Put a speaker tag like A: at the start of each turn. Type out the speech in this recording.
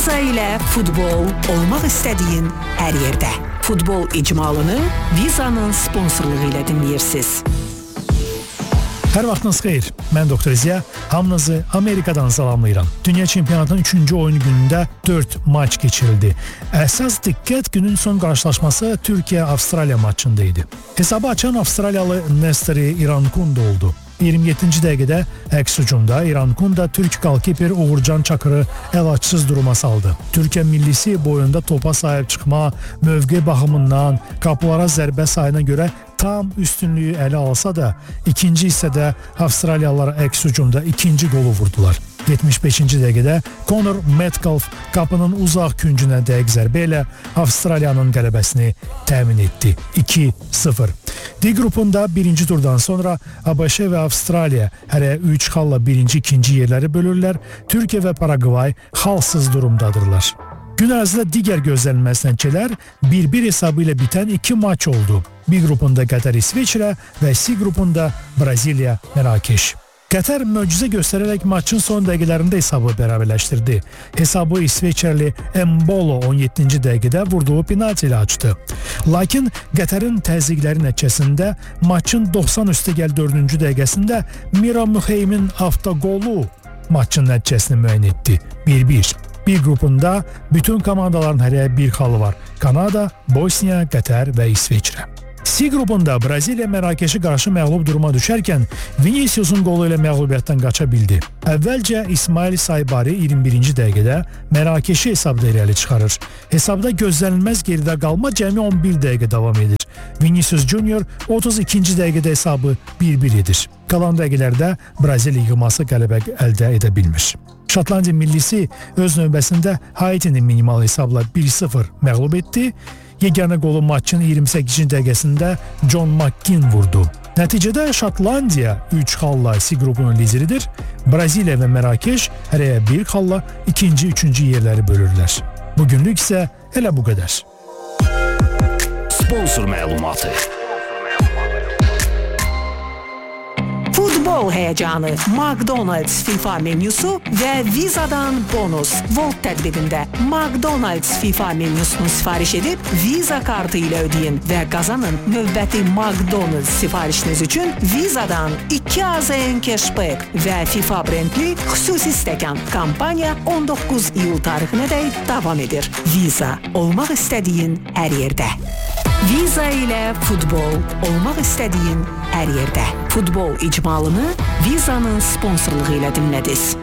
A: Viza ilə futbol olmaq istədiyin hər yerdə. Futbol icmalını Vizanın sponsorluğu ilə dinləyirsiniz.
B: Hər vaxtınız xeyir. Mən Doktor Ziya, hamınızı Amerikadan salamlayıram. Dünya çempionatının 3-cü oyun günündə 4 maç keçirildi. Əsas diqqət günün son qarşılaşması Türkiyə-Avstraliya maçında idi. Hesabı açan Avstraliyalı Nestori İrankund oldu. 27-ci dəqiqədə əks hücumda İrankunda Türk qalkiper Uğurcan Çakırı əlacsız duruma saldı. Türkiyə millisi boyunda topa sahib çıxma, mövqe baxımından, qapılara zərbə sayına görə tam üstünlüyü ələ alsa da, ikinci hissədə Avstraliyalılar əks hücumda ikinci qolu vurdular. 75-ci dəqiqədə Conor Metcalf qapının uzaq küncünə dəqiq zərbə ilə Avstraliyanın qələbəsini təmin etdi. 2-0. D qrupunda birinci turdan sonra ABŞ və Avstraliya hərə 3 xalla birinci, ikinci yerləri bölürlər. Türkiyə və Paragvay xalsız durumdadırlar. Gün ərzində digər gözlənilməz nəticələr 1-1 hesabı ilə bitən 2 maç oldu. B qrupunda Qətər İsveçrə və C qrupunda Braziliya Mərakeş. Qətər möcüzə göstərərək maçın son dəqiqələrində hesabı bərabərləşdirdi. Hesabı İsveçrəli Embolo 17-ci dəqiqədə vurduğu penalti ilə açdı. Lakin Qətərin təzyiqləri nəticəsində maçın 90+4-cü dəqiqəsində Mira Müheymin avtoqolu maçın nəticəsini müəyyən etdi. 1-1. B qrupunda bütün komandaların hərə bir xalı var. Kanada, Bosniya, Qətər və İsveçrə. C qrupunda Braziliya Mərakeşi qarşı məğlub duruma düşərkən Vinicius'un qolu ilə məğlubiyyətdən qaça bildi. Əvvəlcə İsmail Saybari 21-ci dəqiqədə Mərakeşi hesabda irəli çıxarır. Hesabda gözlənilməz geridə qalma cəmi 11 dəqiqə davam edir. Vinicius Junior 32-ci dəqiqədə hesabı 1-1 edir. Qalan dəqiqələrdə Braziliya yığması qələbə əldə edə bilmir. Şotlandiya millisi öz növbəsində Haitini minimal hesabla 1-0 məğlub etdi. Yeganə qolu maçın 28-ci dəqiqəsində John McKean vurdu. Nəticədə Şotlandiya 3 xalla C qrupunun lideridir. Braziliya və Mərakeş hərəyə 1 xalla ikinci, üçüncü yerləri bölürlər. Bugünlük isə elə bu qədər.
C: Sponsor məlumatı.
A: Futbol həyəcanı, McDonald's FIFA menüsü və Viza'dan bonus. Volt tədbirində McDonald's FIFA menüsünü sifariş edib Visa kartı ilə ödeyin və qazanın növbəti McDonald's sifarişiniz üçün Viza'dan 2 AZN cashback və FIFA brendli xüsusi stəkan. Kampaniya 19 iyul tarixinədək davam edir. Visa, olmaq istədiyin hər yerdə. Viza ilə futbol olmaq istədiyin hər yerdə. Futbol icmalını Vizanın sponsorluğu ilə dinlədiniz.